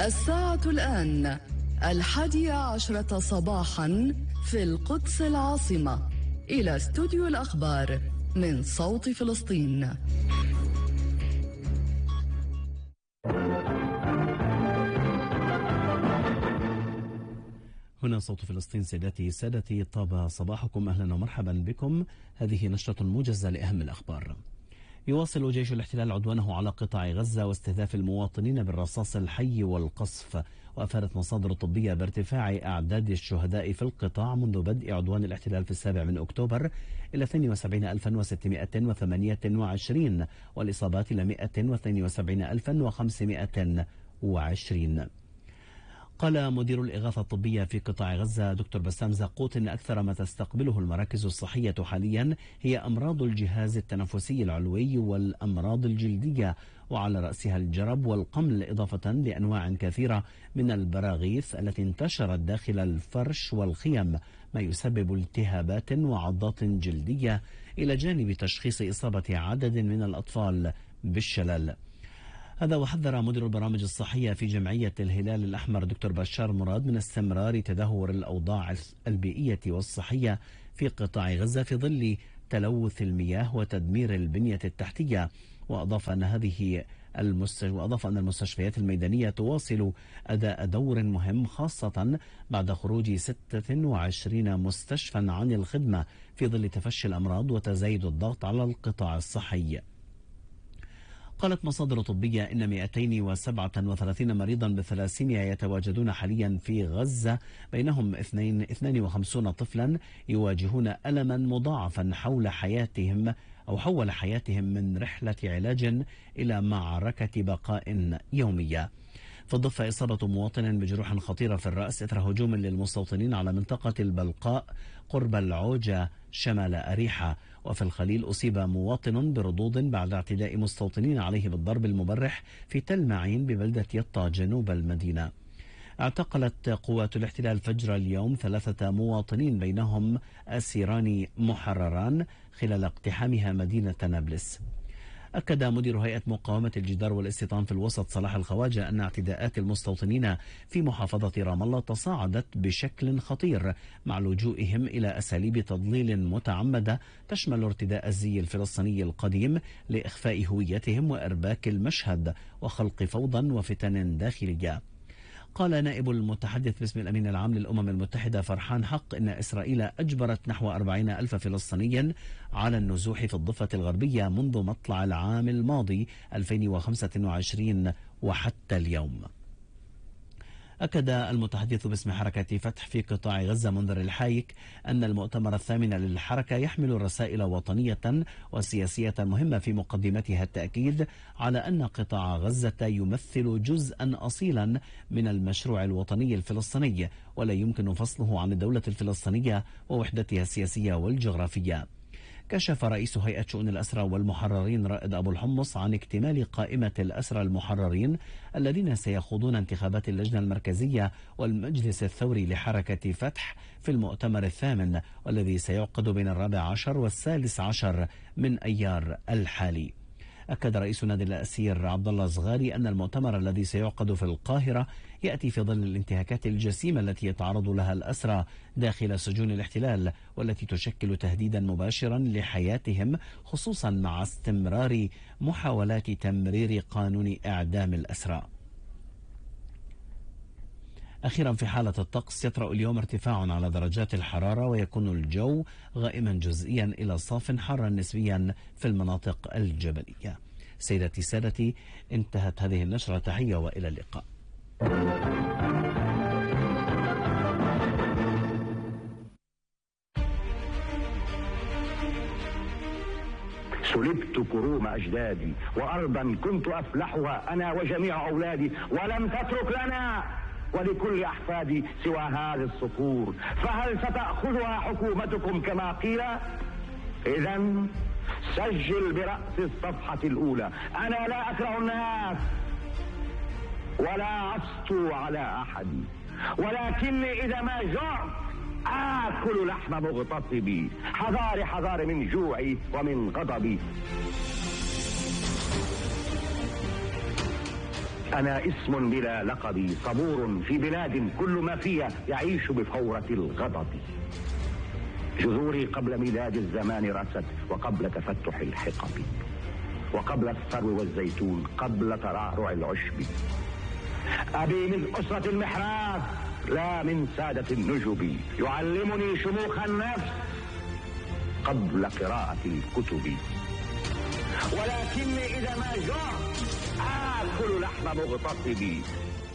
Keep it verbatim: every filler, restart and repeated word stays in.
الساعة الآن الحادية عشرة صباحا في القدس العاصمة. إلى استوديو الأخبار من صوت فلسطين. هنا صوت فلسطين. سيداتي سادتي، طاب صباحكم، أهلا ومرحبا بكم. هذه نشرة موجزة لأهم الأخبار. يواصل جيش الاحتلال عدوانه على قطاع غزة واستهداف المواطنين بالرصاص الحي والقصف. وأفادت مصادر طبية بارتفاع أعداد الشهداء في القطاع منذ بدء عدوان الاحتلال في السابع من أكتوبر إلى اثنين وسبعين ألفا وستمائة وثمانية وعشرين، والإصابات إلى مائة واثنين وسبعين ألفا وخمسمائة وعشرين. قال مدير الإغاثة الطبية في قطاع غزة دكتور بسام زقوط إن أكثر ما تستقبله المراكز الصحية حاليا هي أمراض الجهاز التنفسي العلوي والأمراض الجلدية، وعلى رأسها الجرب والقمل، إضافة لأنواع كثيرة من البراغيث التي انتشرت داخل الفرش والخيم، ما يسبب التهابات وعضات جلدية، إلى جانب تشخيص إصابة عدد من الأطفال بالشلل. هذا وحذر مدير البرامج الصحية في جمعية الهلال الأحمر دكتور بشار مراد من استمرار تدهور الأوضاع البيئية والصحية في قطاع غزة في ظل تلوث المياه وتدمير البنية التحتية. وأضاف أن هذه المستشفى وأضاف أن المستشفيات الميدانية تواصل أداء دور مهم، خاصة بعد خروج ستة وعشرين مستشفى عن الخدمة في ظل تفشي الأمراض وتزايد الضغط على القطاع الصحي. قالت مصادر طبية إن مئتين وسبعة وثلاثين مريضا بالثلاسيميا يتواجدون حاليا في غزة، بينهم اثنين وخمسين طفلا يواجهون ألما مضاعفا حول حياتهم أو حول حياتهم من رحلة علاج إلى معركة بقاء يومية. في الضفة إصابة مواطن بجروح خطيرة في الرأس إثر هجوم للمستوطنين على منطقة البلقاء قرب العوجة شمال أريحة. وفي الخليل أصيب مواطن بردود بعد اعتداء مستوطنين عليه بالضرب المبرح في تل معين ببلدة يطا جنوب المدينة. اعتقلت قوات الاحتلال فجر اليوم ثلاثة مواطنين بينهم أسيران محرران خلال اقتحامها مدينة نابلس. أكد مدير هيئة مقاومة الجدار والاستيطان في الوسط صلاح الخواجة أن اعتداءات المستوطنين في محافظة رام الله تصاعدت بشكل خطير مع لجوئهم إلى أساليب تضليل متعمدة تشمل ارتداء الزي الفلسطيني القديم لإخفاء هويتهم وإرباك المشهد وخلق فوضى وفتن داخلية. قال نائب المتحدث باسم الأمين العام للأمم المتحدة فرحان حق إن إسرائيل أجبرت نحو أربعين ألف فلسطيني على النزوح في الضفة الغربية منذ مطلع العام الماضي ألفين وخمسة وعشرين وحتى اليوم. أكد المتحدث باسم حركة فتح في قطاع غزة منذر الحايك أن المؤتمر الثامن للحركة يحمل رسائل وطنية وسياسية مهمة، في مقدمتها التأكيد على أن قطاع غزة يمثل جزءا أصيلا من المشروع الوطني الفلسطيني، ولا يمكن فصله عن الدولة الفلسطينية ووحدتها السياسية والجغرافية. كشف رئيس هيئة شؤون الأسرى والمحررين رائد أبو الحمص عن اكتمال قائمة الأسرى المحررين الذين سيخوضون انتخابات اللجنة المركزية والمجلس الثوري لحركة فتح في المؤتمر الثامن، والذي سيعقد بين الرابع عشر والثالث عشر من أيار الحالي. أكد رئيس نادي الأسير عبد الله الزغاري أن المؤتمر الذي سيعقد في القاهرة يأتي في ظل الانتهاكات الجسيمة التي يتعرض لها الأسرى داخل سجون الاحتلال، والتي تشكل تهديدا مباشرا لحياتهم، خصوصا مع استمرار محاولات تمرير قانون إعدام الأسرى. أخيرا، في حالة الطقس، يطرأ اليوم ارتفاع على درجات الحرارة، ويكون الجو غائما جزئيا إلى صاف حارا نسبيا في المناطق الجبلية. سيدتي سادتي، انتهت هذه النشرة. تحية وإلى اللقاء. سلبت كروم أجدادي وأرضا كنت أفلحها أنا وجميع أولادي، ولم تترك لنا ولكل أحفادي سوى هذه الصخور، فهل ستأخذها حكومتكم كما قيل؟ إذن سجل برأس الصفحة الأولى: أنا لا أكره الناس ولا أسطو على أحد، ولكني إذا ما جعت آكل لحم مغتصبي. حذاري حذاري من جوعي ومن غضبي. أنا اسم بلا لقب، صبور في بلاد كل ما فيها يعيش بفورة الغضب. جذوري قبل ميلاد الزمان رست، وقبل تفتح الحقب، وقبل الثرو والزيتون، قبل ترعرع العشب. أبي من أسرة المحراب لا من سادة النجب، يعلمني شموخ النفس قبل قراءة الكتب. ولكني إذا ما جعت آكل لحم مغتصبي،